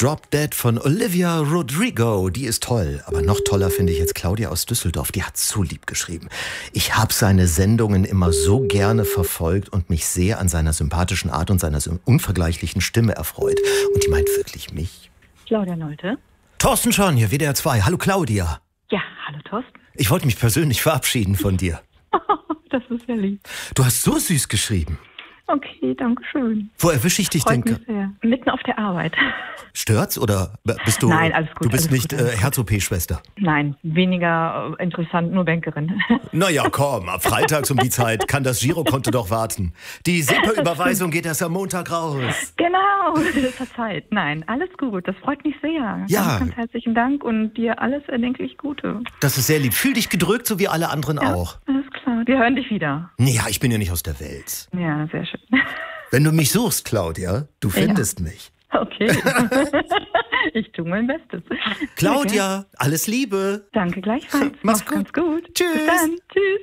Drop Dead von Olivia Rodrigo. Die ist toll. Aber noch toller finde ich jetzt Claudia aus Düsseldorf. Die hat so lieb geschrieben. Ich habe seine Sendungen immer so gerne verfolgt und mich sehr an seiner sympathischen Art und seiner unvergleichlichen Stimme erfreut. Und die meint wirklich mich. Claudia Nolte. Thorsten Schorn hier, WDR 2. Hallo Claudia. Ja, hallo Thorsten. Ich wollte mich persönlich verabschieden von dir. Das ist ja lieb. Du hast so süß geschrieben. Okay, danke schön. Wo erwische ich dich Freut denn? mich sehr. Mitten auf der Arbeit. Stört's oder bist du? Nein, alles gut. Du bist alles nicht gut. Herz-OP-Schwester. Nein, weniger interessant, nur Bankerin. Naja, komm, ab freitags um die Zeit kann das Girokonto doch warten. Die SEPA-Überweisung geht erst am Montag raus. Genau, das hat Zeit. Nein, alles gut. Das freut mich sehr. Ja. Ganz, ganz herzlichen Dank und dir alles erdenklich Gute. Das ist sehr lieb. Fühl dich gedrückt, so wie alle anderen auch. Alles klar. Wir hören dich wieder. Ja, ich bin ja nicht aus der Welt. Ja, sehr schön. Wenn du mich suchst, Claudia, du findest mich. Okay. Ich tue mein Bestes. Claudia, alles Liebe. Danke gleichfalls. Mach's gut. Ganz gut. Tschüss. Bis dann. Tschüss.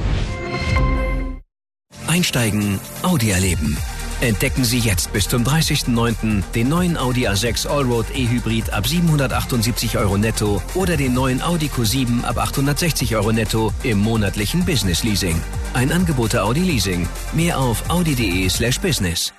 Einsteigen, Audi erleben. Entdecken Sie jetzt bis zum 30.09. den neuen Audi A6 Allroad E-Hybrid ab 778 € netto oder den neuen Audi Q7 ab 860 € netto im monatlichen Business Leasing. Ein Angebot der Audi Leasing. Mehr auf audi.de/business.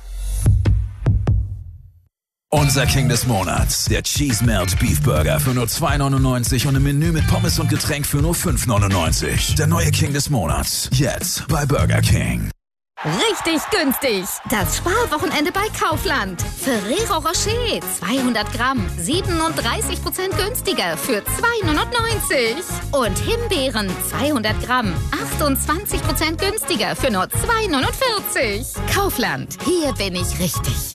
Unser King des Monats, der Cheese Melt Beef Burger für nur 2,99 € und im Menü mit Pommes und Getränk für nur 5,99 €. Der neue King des Monats, jetzt bei Burger King. Richtig günstig. Das Sparwochenende bei Kaufland. Ferrero Rocher 200 Gramm 37% günstiger für 2,99 €. Und Himbeeren 200 Gramm 28% günstiger für nur 2,49 €. Kaufland, hier bin ich richtig.